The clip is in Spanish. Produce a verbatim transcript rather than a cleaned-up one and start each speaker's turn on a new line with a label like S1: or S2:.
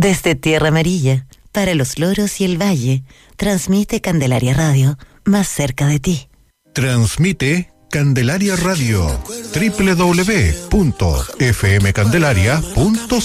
S1: Desde Tierra Amarilla, para los loros y el valle, transmite Candelaria Radio, más cerca de ti.
S2: Transmite Candelaria Radio, doble u doble u doble u punto f m candelaria punto